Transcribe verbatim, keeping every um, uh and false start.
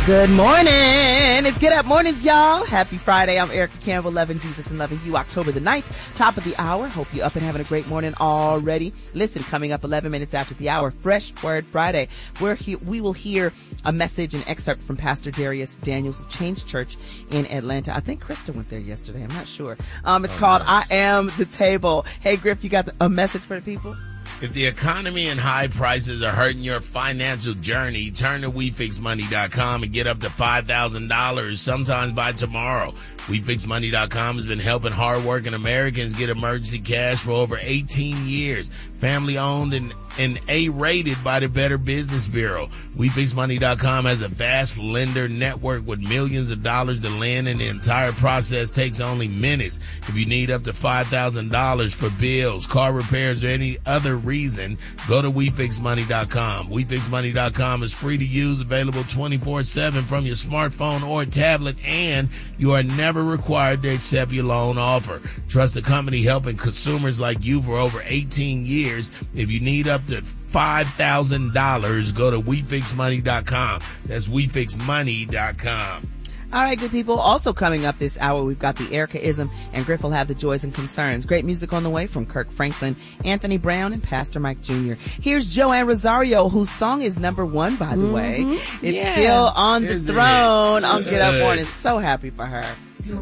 Good morning. It's Get Up Mornings, y'all. Happy Friday. I'm Erica Campbell, loving Jesus and loving you. October the ninth, top of the hour. Hope you're up and having a great morning already. Listen, coming up eleven minutes after the hour, Fresh Word Friday. We're he- we will hear a message, an excerpt from Pastor Darius Daniels of Change Church in Atlanta. I think Krista went there yesterday. I'm not sure. Um, it's oh, called nice. I Am the Table. Hey, Griff, you got the, a message for the people? If the economy and high prices are hurting your financial journey, turn to we fix money dot com and get up to five thousand dollars sometimes by tomorrow. we fix money dot com has been helping hardworking Americans get emergency cash for over eighteen years. Family owned and, and A-rated by the Better Business Bureau. we fix money dot com has a vast lender network with millions of dollars to lend, and the entire process takes only minutes. If you need up to five thousand dollars for bills, car repairs, or any other reason, go to we fix money dot com. we fix money dot com is free to use, available twenty-four seven from your smartphone or tablet, and you are never required to accept your loan offer. Trust the company helping consumers like you for over eighteen years. If you need up to five thousand dollars, go to we fix money dot com. That's we fix money dot com. All right, good people. Also coming up this hour, we've got the Erica-ism, and Griff will have the joys and concerns. Great music on the way from Kirk Franklin, Anthony Brown, and Pastor Mike Junior Here's Joanne Rosario, whose song is number one, by the mm-hmm. way. It's yeah. still on the is throne it? on Get Up Morning. So happy for her.